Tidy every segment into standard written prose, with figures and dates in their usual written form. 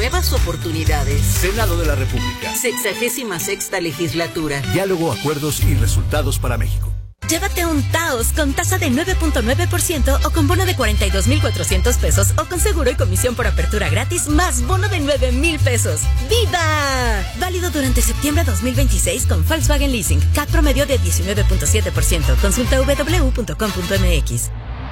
nuevas oportunidades. Senado de la República. 66ª legislatura. Diálogo, acuerdos y resultados para México. Llévate un Taos con tasa de 9.9% o con bono de 42,400 pesos o con seguro y comisión por apertura gratis más bono de 9,000 pesos. ¡Viva! Válido durante septiembre 2026 con Volkswagen Leasing. CAC promedio de 19.7%. Consulta www.com.mx.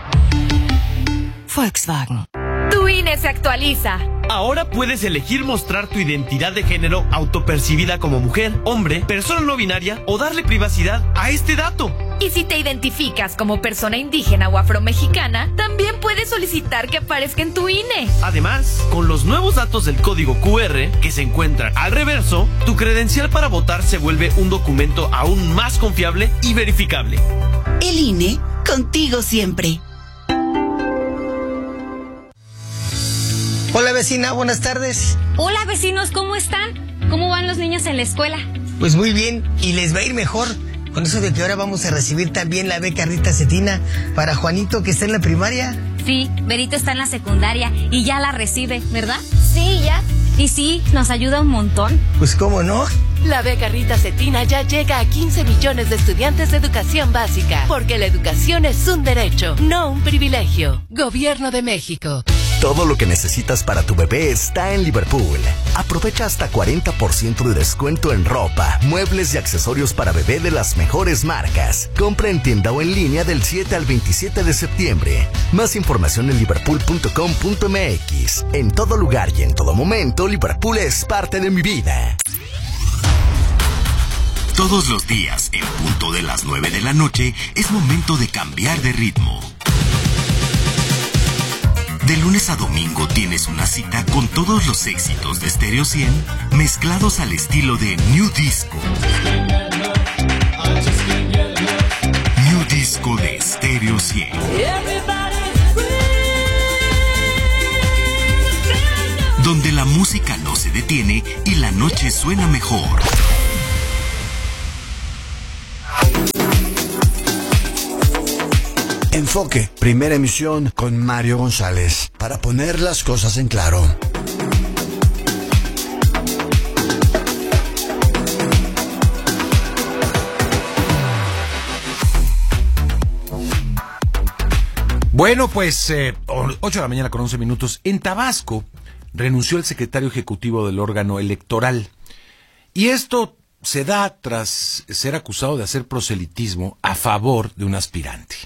Volkswagen. Tu INE se actualiza. Ahora puedes elegir mostrar tu identidad de género autopercibida como mujer, hombre, persona no binaria o darle privacidad a este dato. Y si te identificas como persona indígena o afromexicana, también puedes solicitar que aparezca en tu INE. Además, con los nuevos datos del código QR que se encuentran al reverso, tu credencial para votar se vuelve un documento aún más confiable y verificable. El INE, contigo siempre. Hola vecina, buenas tardes. Hola vecinos, ¿cómo están? ¿Cómo van los niños en la escuela? Pues muy bien, y les va a ir mejor. Con eso de que ahora vamos a recibir también la beca Rita Cetina para Juanito, que está en la primaria. Sí, Berito está en la secundaria y ya la recibe, ¿verdad? Sí, ya. Y sí, nos ayuda un montón. Pues cómo no. La beca Rita Cetina ya llega a 15 millones de estudiantes de educación básica, porque la educación es un derecho, no un privilegio. Gobierno de México. Todo lo que necesitas para tu bebé está en Liverpool. Aprovecha hasta 40% de descuento en ropa, muebles y accesorios para bebé de las mejores marcas. Compra en tienda o en línea del 7 al 27 de septiembre. Más información en liverpool.com.mx. En todo lugar y en todo momento, Liverpool es parte de mi vida. Todos los días, en punto de las 9 de la noche, es momento de cambiar de ritmo. De lunes a domingo tienes una cita con todos los éxitos de Stereo 100 mezclados al estilo de New Disco. New Disco de Stereo 100. Donde la música no se detiene y la noche suena mejor. Enfoque, primera emisión con Mario González, para poner las cosas en claro. Bueno, pues 8 de la mañana con 11 minutos. En Tabasco renunció el secretario ejecutivo del órgano electoral. Y esto se da tras ser acusado de hacer proselitismo a favor de un aspirante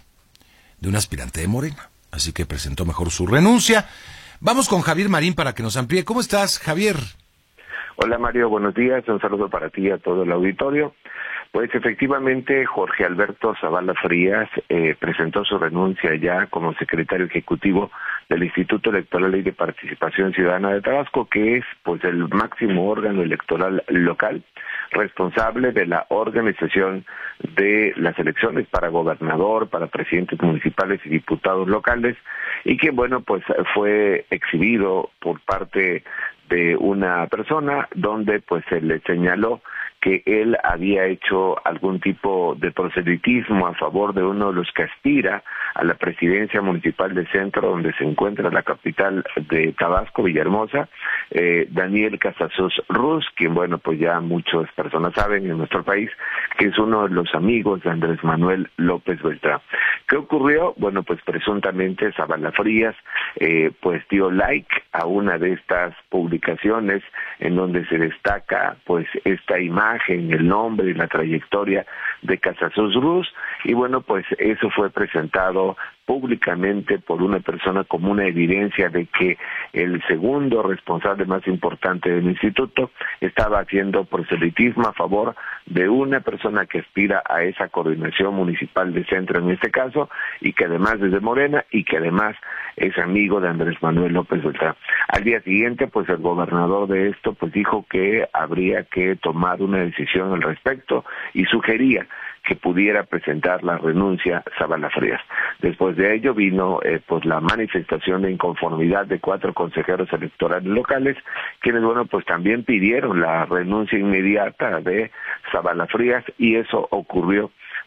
de Morena. Así que presentó mejor su renuncia. Vamos con Javier Marín para que nos amplíe. ¿Cómo estás, Javier? Hola, Mario, buenos días. Un saludo para ti y a todo el auditorio. Pues efectivamente, Jorge Alberto Zavala Frías presentó su renuncia ya como secretario ejecutivo del Instituto Electoral y de Participación Ciudadana de Tabasco, que es pues el máximo órgano electoral local, responsable de la organización de las elecciones para gobernador, para presidentes municipales y diputados locales, y que bueno, pues fue exhibido por parte de una persona donde pues se le señaló que él había hecho algún tipo de proselitismo a favor de uno de los que aspira a la presidencia municipal del centro, donde se encuentra la capital de Tabasco, Villahermosa, Daniel Casasoz Ruz, quien, bueno, pues ya muchas personas saben en nuestro país que es uno de los amigos de Andrés Manuel López Beltrán. ¿Qué ocurrió? Bueno, pues presuntamente Zavala Frías pues dio like a una de estas publicaciones en donde se destaca pues esta imagen, el nombre y la trayectoria de Casasoz Ruz, y bueno, pues eso fue presentado públicamente por una persona como una evidencia de que el segundo responsable más importante del instituto estaba haciendo proselitismo a favor de una persona que aspira a esa coordinación municipal de centro en este caso, y que además es de Morena y que además es amigo de Andrés Manuel López Beltrán. Al día siguiente, pues el gobernador de esto pues dijo que habría que tomar una decisión al respecto y sugería que pudiera presentar la renuncia Zavala Frías. Después de ello vino pues la manifestación de inconformidad de 4 consejeros electorales locales, quienes, bueno, pues también pidieron la renuncia inmediata de Zavala Frías, y eso ocurrió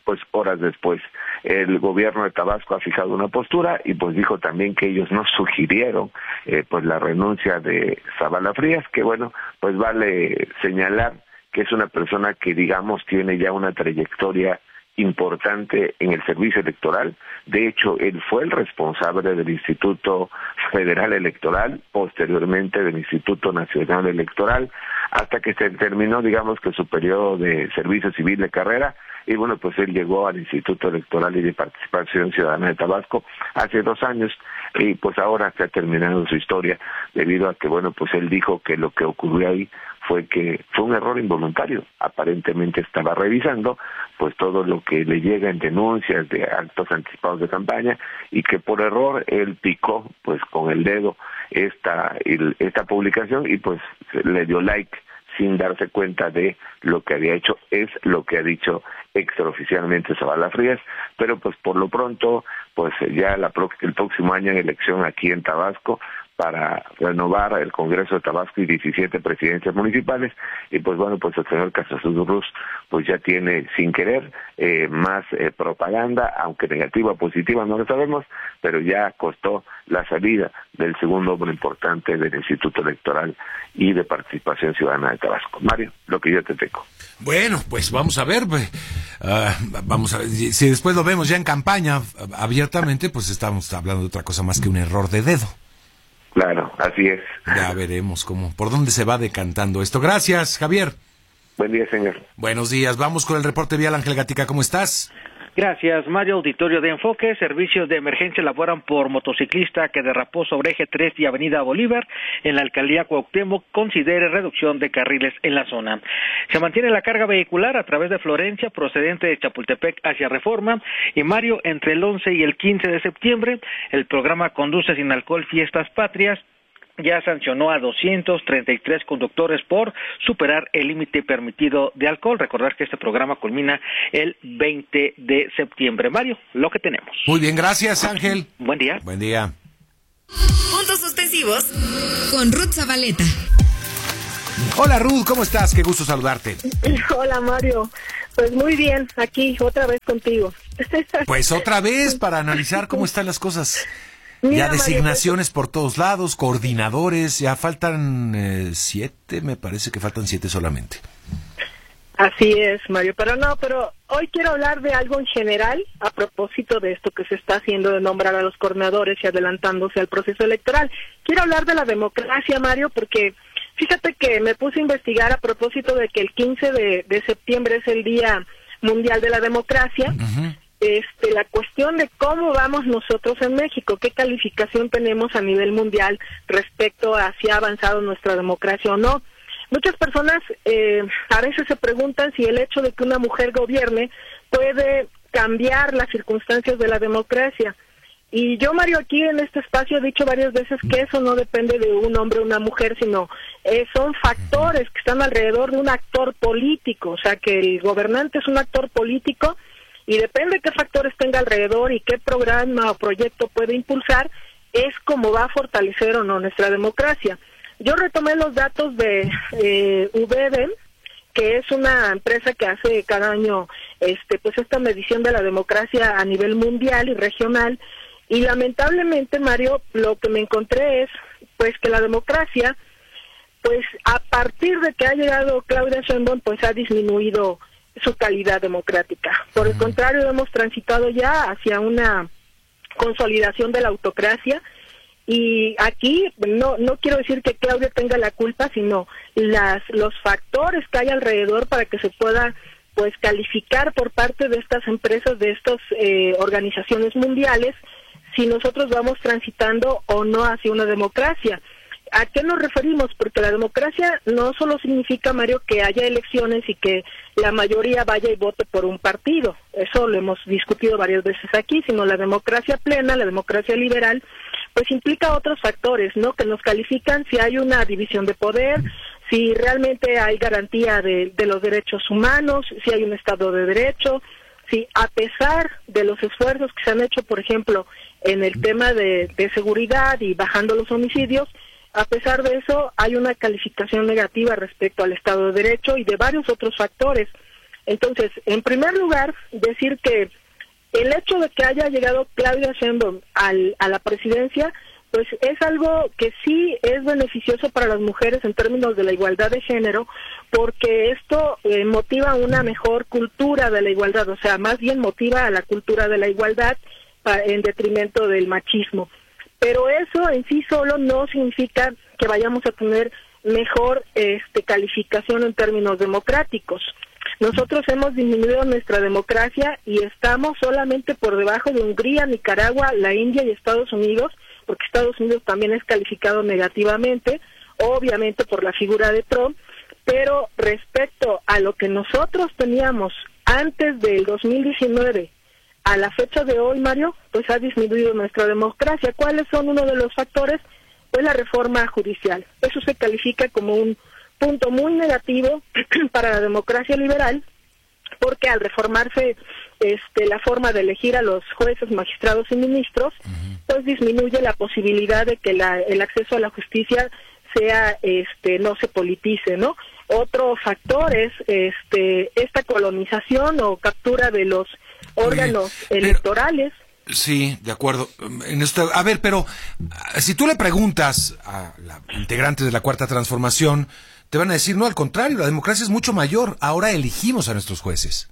pues horas después. El gobierno de Tabasco ha fijado una postura y pues dijo también que ellos no sugirieron pues la renuncia de Zavala Frías, que bueno, pues vale señalar que es una persona que digamos tiene ya una trayectoria importante en el servicio electoral. De hecho, él fue el responsable del Instituto Federal Electoral, posteriormente del Instituto Nacional Electoral, hasta que se terminó, digamos, que su periodo de servicio civil de carrera, y bueno, pues él llegó al Instituto Electoral y de Participación Ciudadana de Tabasco hace 2 años, y pues ahora se ha terminado su historia, debido a que, bueno, pues él dijo que lo que ocurrió ahí fue que fue un error involuntario. Aparentemente estaba revisando pues todo lo que le llega en denuncias de actos anticipados de campaña, y que por error él picó pues con el dedo esta publicación y pues le dio like sin darse cuenta de lo que había hecho. Es lo que ha dicho extraoficialmente Zavala Frías, pero pues por lo pronto pues ya el próximo año en elección aquí en Tabasco para renovar el Congreso de Tabasco y 17 presidencias municipales, y pues bueno, pues el señor Casasola Ruz pues ya tiene sin querer más propaganda, aunque negativa o positiva no lo sabemos, pero ya costó la salida del segundo hombre importante del Instituto Electoral y de Participación Ciudadana de Tabasco. Mario, lo que yo te tengo. Bueno, pues vamos a ver, vamos a ver, si después lo vemos ya en campaña abiertamente, pues estamos hablando de otra cosa más que un error de dedo. Claro, así es. Ya veremos por dónde se va decantando esto. Gracias, Javier. Buen día, señor. Buenos días. Vamos con el reporte vial. Ángel Gatica, ¿cómo estás? Gracias, Mario. Auditorio de Enfoque. Servicios de emergencia elaboran por motociclista que derrapó sobre eje 3 y avenida Bolívar en la alcaldía Cuauhtémoc. Considere reducción de carriles en la zona. Se mantiene la carga vehicular a través de Florencia, procedente de Chapultepec hacia Reforma. Y Mario, entre el 11 y el 15 de septiembre, el programa Conduce sin Alcohol Fiestas Patrias ya sancionó a 233 conductores por superar el límite permitido de alcohol. Recordar que este programa culmina el 20 de septiembre. Mario, lo que tenemos. Muy bien, gracias, Ángel. Buen día. Buen día. Puntos suspensivos con Ruth Zabaleta. Hola, Ruth, ¿cómo estás? Qué gusto saludarte. Hola, Mario. Pues muy bien, aquí otra vez contigo. Pues otra vez para analizar cómo están las cosas. Mira, ya designaciones Mario, por todos lados, coordinadores, ya faltan 7, me parece que faltan 7 solamente. Así es, Mario, pero hoy quiero hablar de algo en general a propósito de esto que se está haciendo de nombrar a los coordinadores y adelantándose al proceso electoral. Quiero hablar de la democracia, Mario, porque fíjate que me puse a investigar a propósito de que el 15 de septiembre es el Día Mundial de la Democracia. Uh-huh. La cuestión de cómo vamos nosotros en México, qué calificación tenemos a nivel mundial respecto a si ha avanzado nuestra democracia o no. Muchas personas a veces se preguntan si el hecho de que una mujer gobierne puede cambiar las circunstancias de la democracia. Y yo, Mario, aquí en este espacio he dicho varias veces que eso no depende de un hombre o una mujer, sino son factores que están alrededor de un actor político, o sea que el gobernante es un actor político, y depende de qué factores tenga alrededor y qué programa o proyecto puede impulsar, es como va a fortalecer o no nuestra democracia. Yo retomé los datos de VEDEM, que es una empresa que hace cada año pues esta medición de la democracia a nivel mundial y regional, y lamentablemente, Mario, lo que me encontré es pues que la democracia, pues a partir de que ha llegado Claudia Sheinbaum, pues ha disminuido su calidad democrática. Por el contrario, hemos transitado ya hacia una consolidación de la autocracia, y aquí no quiero decir que Claudia tenga la culpa, sino los factores que hay alrededor para que se pueda pues calificar por parte de estas empresas, de estas organizaciones mundiales, si nosotros vamos transitando o no hacia una democracia. ¿A qué nos referimos? Porque la democracia no solo significa, Mario, que haya elecciones y que la mayoría vaya y vote por un partido. Eso lo hemos discutido varias veces aquí, sino la democracia plena, la democracia liberal, pues implica otros factores, ¿no? Que nos califican si hay una división de poder, si realmente hay garantía de los derechos humanos, si hay un Estado de Derecho, si a pesar de los esfuerzos que se han hecho, por ejemplo, en el tema de seguridad y bajando los homicidios, a pesar de eso, hay una calificación negativa respecto al Estado de Derecho y de varios otros factores. Entonces, en primer lugar, decir que el hecho de que haya llegado Claudia Sheinbaum a la presidencia, pues es algo que sí es beneficioso para las mujeres en términos de la igualdad de género, porque esto motiva una mejor cultura de la igualdad, o sea, más bien motiva a la cultura de la igualdad en detrimento del machismo. Pero eso en sí solo no significa que vayamos a tener mejor calificación en términos democráticos. Nosotros hemos disminuido nuestra democracia y estamos solamente por debajo de Hungría, Nicaragua, la India y Estados Unidos, porque Estados Unidos también es calificado negativamente, obviamente por la figura de Trump, pero respecto a lo que nosotros teníamos antes del 2019, a la fecha de hoy, Mario, pues ha disminuido nuestra democracia. ¿Cuáles son uno de los factores? Pues la reforma judicial. Eso se califica como un punto muy negativo para la democracia liberal, porque al reformarse la forma de elegir a los jueces, magistrados y ministros, pues disminuye la posibilidad de que el acceso a la justicia sea no se politice, ¿no? Otro factor es esta colonización o captura de los órganos electorales. Sí, de acuerdo. A ver, pero si tú le preguntas a la integrantes de la Cuarta Transformación, te van a decir, no, al contrario, la democracia es mucho mayor. Ahora elegimos a nuestros jueces.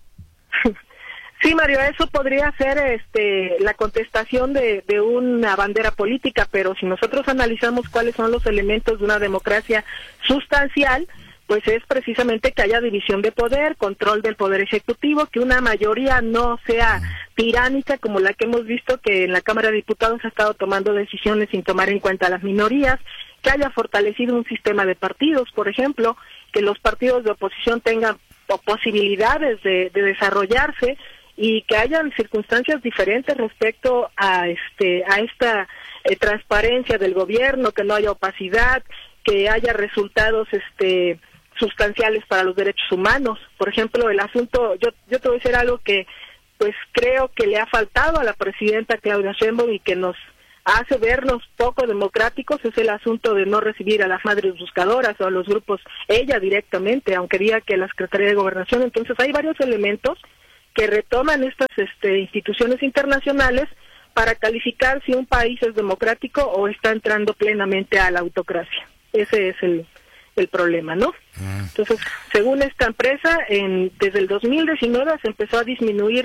Sí, Mario, eso podría ser la contestación de una bandera política, pero si nosotros analizamos cuáles son los elementos de una democracia sustancial, pues es precisamente que haya división de poder, control del poder ejecutivo, que una mayoría no sea tiránica como la que hemos visto que en la Cámara de Diputados ha estado tomando decisiones sin tomar en cuenta las minorías, que haya fortalecido un sistema de partidos, por ejemplo, que los partidos de oposición tengan posibilidades de desarrollarse y que hayan circunstancias diferentes respecto a esta transparencia del gobierno, que no haya opacidad, que haya resultados sustanciales para los derechos humanos. Por ejemplo, el asunto, yo te voy a decir algo que pues creo que le ha faltado a la presidenta Claudia Sheinbaum y que nos hace vernos poco democráticos, es el asunto de no recibir a las madres buscadoras o a los grupos, ella directamente, aunque diga que la Secretaría de Gobernación. Entonces hay varios elementos que retoman estas instituciones internacionales para calificar si un país es democrático o está entrando plenamente a la autocracia. Ese es el problema, ¿no? Entonces, según esta empresa, desde el 2019 se empezó a disminuir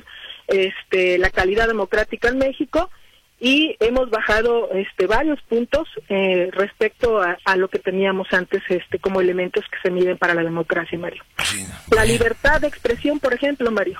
la calidad democrática en México y hemos bajado varios puntos respecto a lo que teníamos antes como elementos que se miden para la democracia, Mario. Sí. La libertad de expresión, por ejemplo, Mario,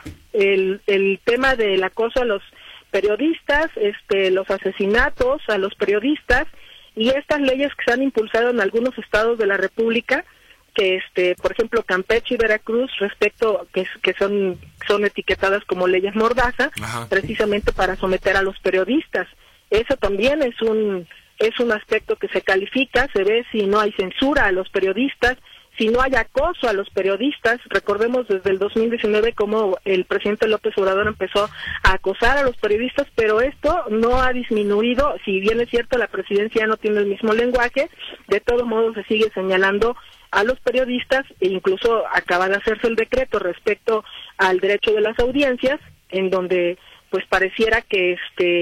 el tema del acoso a los periodistas, los asesinatos a los periodistas y estas leyes que se han impulsado en algunos estados de la República, que por ejemplo Campeche y Veracruz, respecto que son etiquetadas como leyes mordaza, precisamente para someter a los periodistas. Eso también es un aspecto que se califica, se ve si no hay censura a los periodistas, si no hay acoso a los periodistas. Recordemos desde el 2019 cómo el presidente López Obrador empezó a acosar a los periodistas, pero esto no ha disminuido. Si bien es cierto la presidencia ya no tiene el mismo lenguaje, de todos modos se sigue señalando a los periodistas e incluso acaba de hacerse el decreto respecto al derecho de las audiencias, en donde pues pareciera que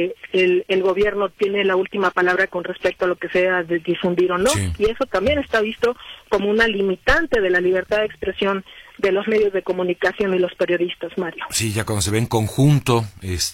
el gobierno tiene la última palabra con respecto a lo que sea de difundir o no, sí. Y eso también está visto como una limitante de la libertad de expresión de los medios de comunicación y los periodistas, Mario. Sí, ya cuando se ve en conjunto,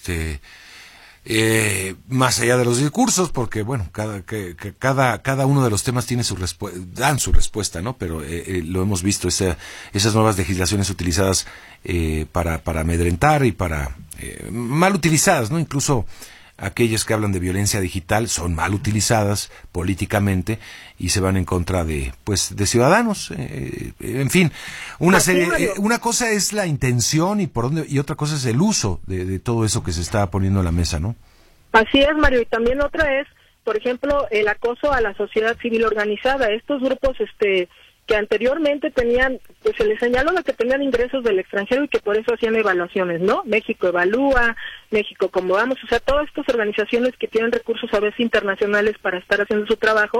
más allá de los discursos, porque bueno, cada uno de los temas tiene dan su respuesta, ¿no? Pero lo hemos visto, esas nuevas legislaciones utilizadas para amedrentar y para mal utilizadas, ¿no? Incluso aquellas que hablan de violencia digital son mal utilizadas políticamente y se van en contra de ciudadanos, en fin, una cosa es la intención y otra cosa es el uso de todo eso que se está poniendo en la mesa, ¿no? Así es, Mario, y también otra es, por ejemplo, el acoso a la sociedad civil organizada. Estos grupos que anteriormente tenían, pues se les señaló que tenían ingresos del extranjero y que por eso hacían evaluaciones, ¿no? México Evalúa, México Como Vamos, o sea, todas estas organizaciones que tienen recursos a veces internacionales para estar haciendo su trabajo,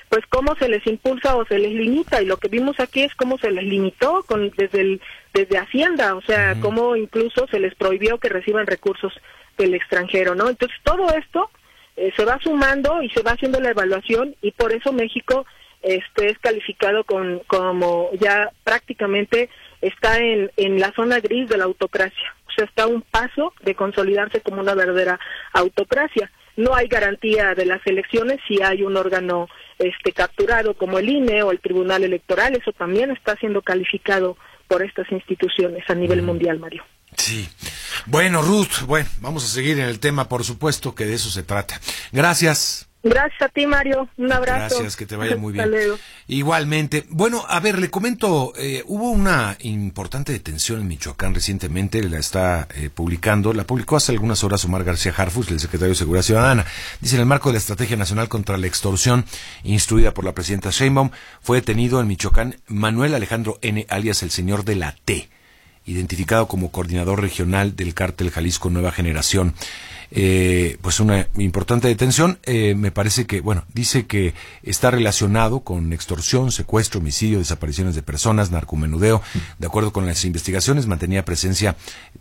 pues cómo se les impulsa o se les limita, y lo que vimos aquí es cómo se les limitó desde Hacienda, o sea, cómo incluso se les prohibió que reciban recursos del extranjero, ¿no? Entonces todo esto se va sumando y se va haciendo la evaluación, y por eso México es calificado como ya prácticamente está en la zona gris de la autocracia, o sea, está a un paso de consolidarse como una verdadera autocracia. No hay garantía de las elecciones si hay un órgano capturado como el INE o el Tribunal Electoral. Eso también está siendo calificado por estas instituciones a nivel mundial, Mario. Sí. Bueno, Ruth, vamos a seguir en el tema, por supuesto que de eso se trata. Gracias. Gracias a ti, Mario. Un abrazo. Gracias, que te vaya muy bien. Hasta luego. Igualmente. Bueno, a ver, le comento, hubo una importante detención en Michoacán recientemente, la publicó hace algunas horas Omar García Harfuch, el secretario de Seguridad Ciudadana. Dice, en el marco de la Estrategia Nacional contra la Extorsión, instruida por la presidenta Sheinbaum, fue detenido en Michoacán Manuel Alejandro N., alias el Señor de la T., identificado como coordinador regional del cártel Jalisco Nueva Generación. Pues una importante detención, me parece que, dice que está relacionado con extorsión, secuestro, homicidio, desapariciones de personas, narcomenudeo. De acuerdo con las investigaciones, mantenía presencia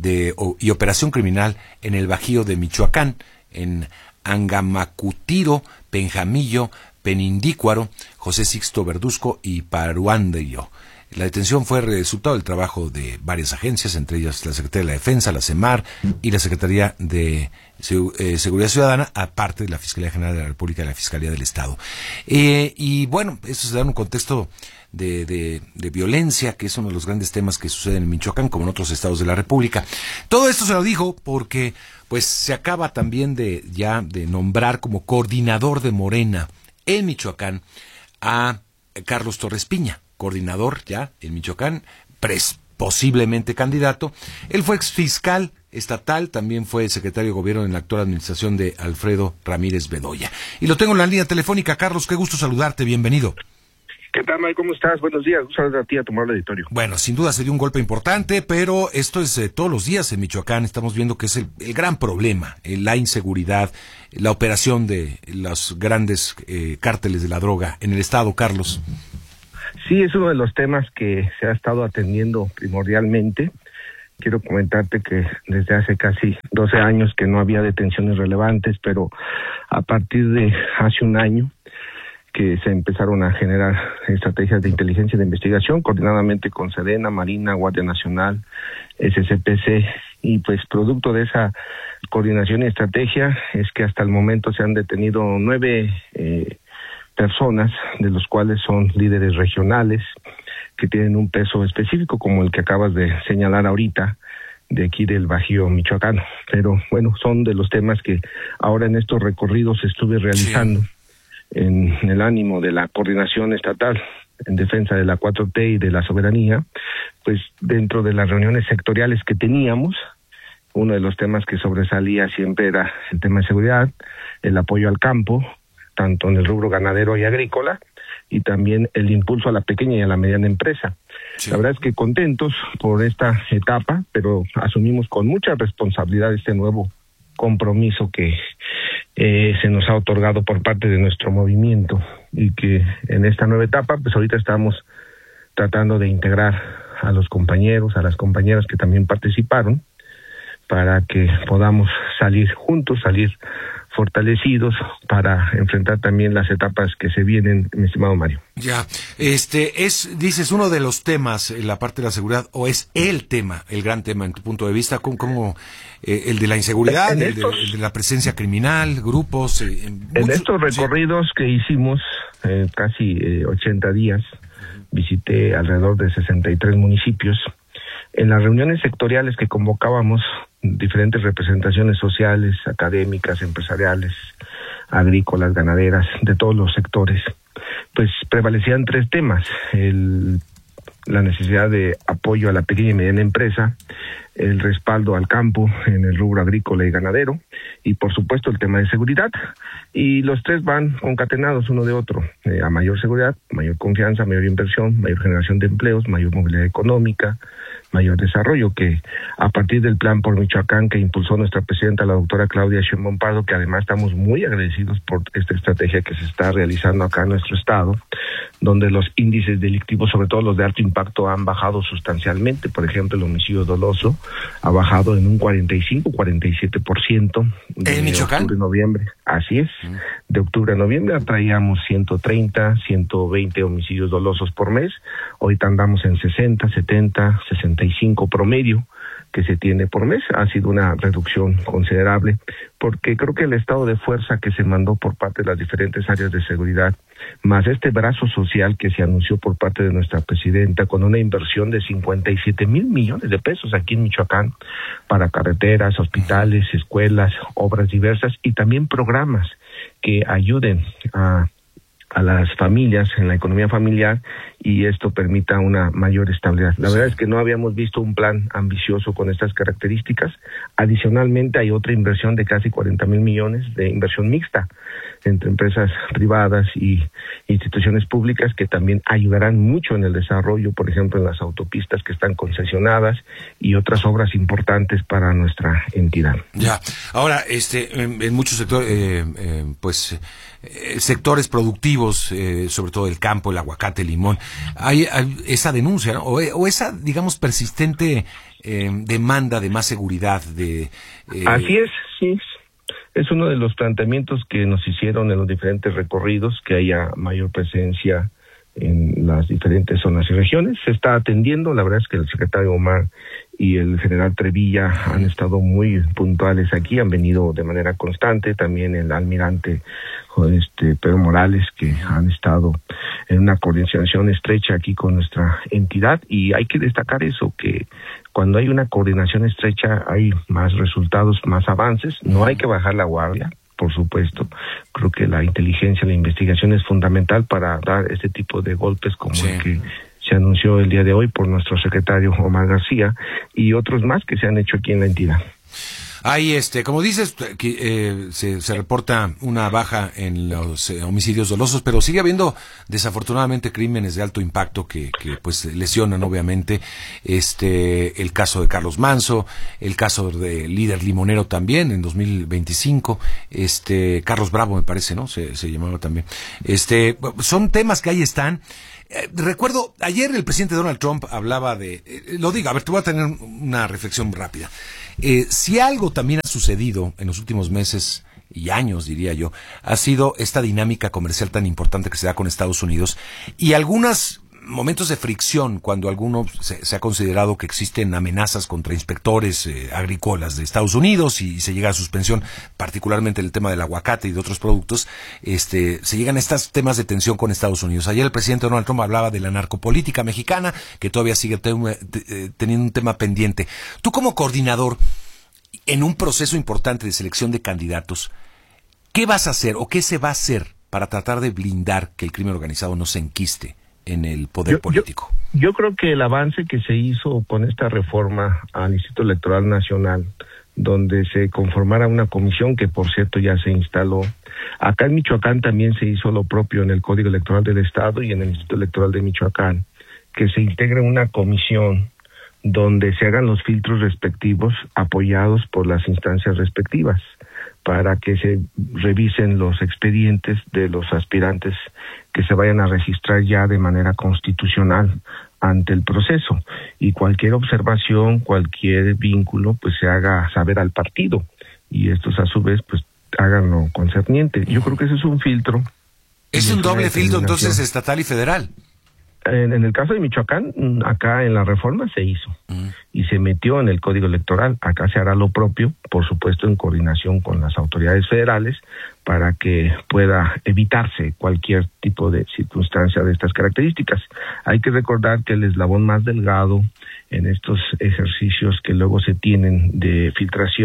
y operación criminal en el Bajío de Michoacán, en Angamacutiro, Penjamillo, Penindícuaro, José Sixto Verduzco y Paruandello. La detención fue resultado del trabajo de varias agencias, entre ellas la Secretaría de la Defensa, la CEMAR y la Secretaría de Seguridad Ciudadana, aparte de la Fiscalía General de la República y la Fiscalía del Estado. Y bueno, esto se da en un contexto de violencia, que es uno de los grandes temas que suceden en Michoacán, como en otros estados de la República. Todo esto se lo dijo porque pues se acaba también de nombrar como coordinador de Morena en Michoacán a Carlos Torres Piña, coordinador ya en Michoacán, posiblemente candidato. Él fue exfiscal estatal, también fue secretario de gobierno en la actual administración de Alfredo Ramírez Bedoya. Y lo tengo en la línea telefónica. Carlos, qué gusto saludarte, bienvenido. ¿Qué tal, Mike? ¿Cómo estás? Buenos días. Un saludo a ti, a tu amable auditorio. Bueno, sin duda se dio un golpe importante, pero esto es todos los días en Michoacán. Estamos viendo que es el gran problema, la inseguridad, la operación de los grandes cárteles de la droga en el estado, Carlos. Sí, es uno de los temas que se ha estado atendiendo primordialmente. Quiero comentarte que desde hace casi 12 años que no había detenciones relevantes, pero a partir de hace un año que se empezaron a generar estrategias de inteligencia y de investigación coordinadamente con Sedena, Marina, Guardia Nacional, SCPC, y pues producto de esa coordinación y estrategia es que hasta el momento se han detenido 9 personas, de los cuales son líderes regionales que tienen un peso específico, como el que acabas de señalar ahorita, de aquí del Bajío michoacano. Pero bueno, son de los temas que ahora en estos recorridos estuve realizando en el ánimo de la coordinación estatal en defensa de la 4T y de la soberanía. Pues dentro de las reuniones sectoriales que teníamos, uno de los temas que sobresalía siempre era el tema de seguridad, el apoyo al campo, tanto en el rubro ganadero y agrícola, y también el impulso a la pequeña y a la mediana empresa. Sí. La verdad es que contentos por esta etapa, pero asumimos con mucha responsabilidad este nuevo compromiso que se nos ha otorgado por parte de nuestro movimiento, y que en esta nueva etapa, pues ahorita estamos tratando de integrar a los compañeros, a las compañeras que también participaron, para que podamos salir juntos, salir fortalecidos para enfrentar también las etapas que se vienen, mi estimado Mario. Ya, dices, uno de los temas, la parte de la seguridad, o es el tema, el gran tema en tu punto de vista, como el de la inseguridad, el de la presencia criminal, grupos. En estos recorridos que hicimos, casi 80 días, visité alrededor de 63 municipios. En las reuniones sectoriales que convocábamos, diferentes representaciones sociales, académicas, empresariales, agrícolas, ganaderas, de todos los sectores, pues prevalecían 3 temas: la necesidad de apoyo a la pequeña y mediana empresa, el respaldo al campo en el rubro agrícola y ganadero, y por supuesto el tema de seguridad. Y los tres van concatenados uno de otro, a mayor seguridad, mayor confianza, mayor inversión, mayor generación de empleos, mayor movilidad económica, mayor desarrollo, que a partir del plan por Michoacán que impulsó nuestra presidenta, la doctora Claudia Sheinbaum Pardo, que además estamos muy agradecidos por esta estrategia que se está realizando acá en nuestro estado, donde los índices delictivos, sobre todo los de alto impacto, han bajado sustancialmente. Por ejemplo, el homicidio doloso ha bajado en un 45-47% de Michoacán, octubre a noviembre. Así es, de octubre a noviembre traíamos 130, 120 homicidios dolosos por mes, ahorita andamos en 60, 70, 65 promedio que se tiene por mes. Ha sido una reducción considerable, porque creo que el estado de fuerza que se mandó por parte de las diferentes áreas de seguridad, más este brazo social que se anunció por parte de nuestra presidenta, con una inversión de 57,000 millones de pesos aquí en Michoacán, para carreteras, hospitales, escuelas, obras diversas, y también programas que ayuden a las familias, en la economía familiar, y esto permita una mayor estabilidad. La verdad es que no habíamos visto un plan ambicioso con estas características. Adicionalmente hay otra inversión de casi 40,000 millones de inversión mixta entre empresas privadas y instituciones públicas, que también ayudarán mucho en el desarrollo, por ejemplo, en las autopistas que están concesionadas y otras obras importantes para nuestra entidad. Ya, ahora, en muchos sectores, sectores productivos, sobre todo el campo, el aguacate, el limón, hay esa denuncia, ¿no? o esa, digamos, persistente demanda de más seguridad. Así es, sí. Es uno de los planteamientos que nos hicieron en los diferentes recorridos, que haya mayor presencia en las diferentes zonas y regiones. Se está atendiendo, la verdad es que el secretario Omar y el general Trevilla han estado muy puntuales aquí, han venido de manera constante, también el almirante Pedro Morales, que han estado en una coordinación estrecha aquí con nuestra entidad, y hay que destacar eso, que cuando hay una coordinación estrecha hay más resultados, más avances. No hay que bajar la guardia, por supuesto. Creo que la inteligencia, la investigación es fundamental para dar este tipo de golpes como el que se anunció el día de hoy por nuestro secretario Omar García, y otros más que se han hecho aquí en la entidad. Hay, como dices, que se reporta una baja en los homicidios dolosos, pero sigue habiendo desafortunadamente crímenes de alto impacto que pues lesionan obviamente. El caso de Carlos Manso, el caso de líder limonero también en 2025, Carlos Bravo me parece, ¿no? Se llamaba también. Son temas que ahí están. Recuerdo, ayer el presidente Donald Trump hablaba te voy a tener una reflexión rápida. Si algo también ha sucedido en los últimos meses y años, diría yo, ha sido esta dinámica comercial tan importante que se da con Estados Unidos, y algunos momentos de fricción cuando se ha considerado que existen amenazas contra inspectores agrícolas de Estados Unidos y se llega a suspensión, particularmente el tema del aguacate y de otros productos. Se llegan a estos temas de tensión con Estados Unidos. Ayer el presidente Donald Trump hablaba de la narcopolítica mexicana, que todavía sigue teniendo un tema pendiente. Tú, como coordinador en un proceso importante de selección de candidatos, ¿qué vas a hacer o qué se va a hacer para tratar de blindar que el crimen organizado no se enquiste en el poder político? Yo creo que el avance que se hizo con esta reforma al Instituto Electoral Nacional, donde se conformara una comisión que, por cierto, ya se instaló. Acá en Michoacán también se hizo lo propio en el Código Electoral del Estado y en el Instituto Electoral de Michoacán, que se integre una comisión donde se hagan los filtros respectivos apoyados por las instancias respectivas, para que se revisen los expedientes de los aspirantes que se vayan a registrar ya de manera constitucional ante el proceso, y cualquier observación, cualquier vínculo, pues se haga saber al partido, y estos a su vez pues hagan lo concerniente. Yo creo que ese es un filtro. Es un doble filtro entonces, estatal y federal. En el caso de Michoacán, acá en la reforma se hizo y se metió en el Código Electoral. Acá se hará lo propio, por supuesto en coordinación con las autoridades federales, para que pueda evitarse cualquier tipo de circunstancia de estas características. Hay que recordar que el eslabón más delgado en estos ejercicios que luego se tienen de filtraciones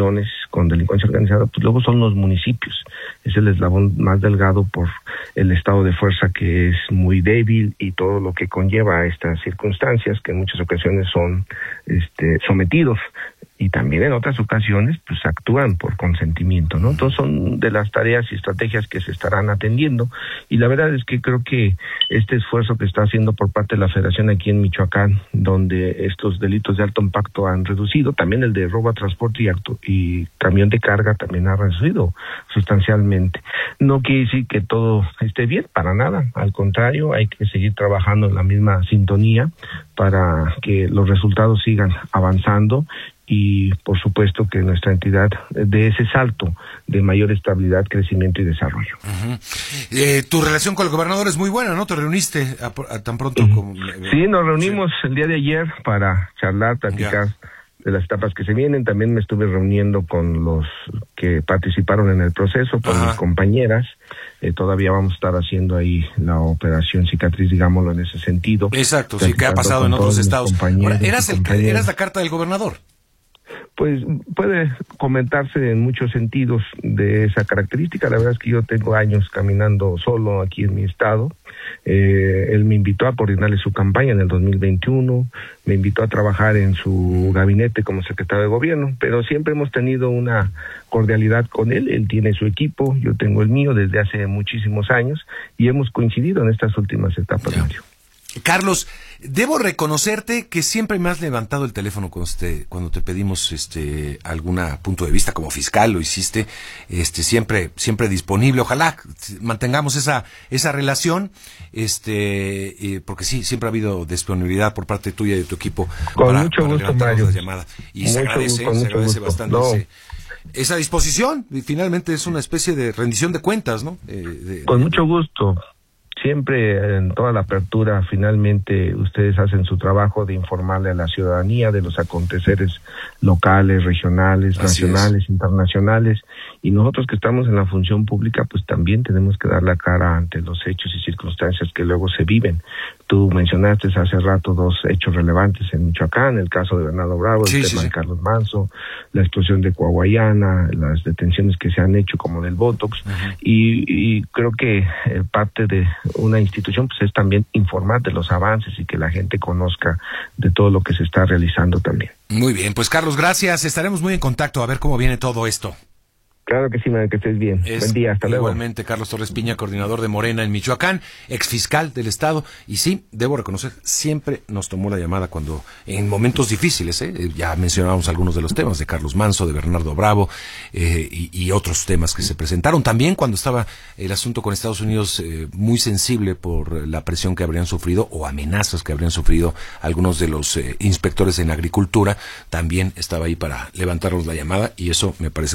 con delincuencia organizada, pues luego son los municipios. Es el eslabón más delgado por el estado de fuerza que es muy débil y todo lo que conlleva a estas circunstancias que en muchas ocasiones son sometidos y también en otras ocasiones pues actúan por consentimiento, ¿no? Entonces son de las tareas y estrategias que se estarán atendiendo y la verdad es que creo que este esfuerzo que está haciendo por parte de la Federación aquí en Michoacán, donde estos delitos de alto impacto han reducido, también el de robo a transporte y camión de carga también ha reducido sustancialmente. No quiere decir que todo esté bien, para nada, al contrario, hay que seguir trabajando en la misma sintonía para que los resultados sigan avanzando y por supuesto que nuestra entidad dé ese salto de mayor estabilidad, crecimiento y desarrollo. Tu relación con el gobernador es muy buena, ¿no? ¿Te reuniste tan pronto como...? Sí, nos reunimos el día de ayer para charlar, platicar de las etapas que se vienen. También me estuve reuniendo con los que participaron en el proceso, con mis compañeras. Todavía vamos a estar haciendo ahí la operación cicatriz, digámoslo en ese sentido. Exacto, sí, que ha pasado en otros estados. Ahora, ¿eras la carta del gobernador? Pues puede comentarse en muchos sentidos de esa característica. La verdad es que yo tengo años caminando solo aquí en mi estado. Él me invitó a coordinarle su campaña en el 2021, me invitó a trabajar en su gabinete como secretario de gobierno, pero siempre hemos tenido una cordialidad con él. Él tiene su equipo, yo tengo el mío desde hace muchísimos años y hemos coincidido en estas últimas etapas, Mario. Carlos, debo reconocerte que siempre me has levantado el teléfono cuando te pedimos algún punto de vista como fiscal, lo hiciste, siempre disponible. Ojalá mantengamos esa relación, porque sí, siempre ha hado disponibilidad por parte tuya y de tu equipo. Con mucho gusto, Mario. La llamada. Y se agradece bastante esa disposición, y finalmente es una especie de rendición de cuentas, ¿no? Con mucho gusto. Siempre en toda la apertura, finalmente ustedes hacen su trabajo de informarle a la ciudadanía de los aconteceres locales, regionales, nacionales, internacionales, y nosotros que estamos en la función pública, pues también tenemos que dar la cara ante los hechos y circunstancias que luego se viven. Tú mencionaste hace rato 2 hechos relevantes en Michoacán, el caso de Bernardo Bravo, el tema de Carlos Manso, la explosión de Coahuayana, las detenciones que se han hecho como del Botox, y creo que parte de una institución pues es también informar de los avances y que la gente conozca de todo lo que se está realizando también. Muy bien, pues Carlos, gracias, estaremos muy en contacto a ver cómo viene todo esto. Claro que sí, que estés bien. Buen día, hasta luego. Igualmente, Carlos Torres Piña, coordinador de Morena en Michoacán, exfiscal del estado, y sí, debo reconocer, siempre nos tomó la llamada cuando, en momentos difíciles, ya mencionábamos algunos de los temas de Carlos Manso, de Bernardo Bravo, y otros temas que se presentaron. También cuando estaba el asunto con Estados Unidos muy sensible por la presión que habrían sufrido, o amenazas que habrían sufrido algunos de los inspectores en agricultura, también estaba ahí para levantarnos la llamada, y eso me parece